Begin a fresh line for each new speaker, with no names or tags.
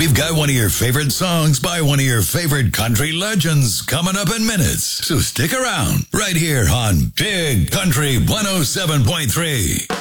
We've got one of your favorite songs by one of your favorite country legends coming up in minutes. So stick around right here on Big Country 107.3.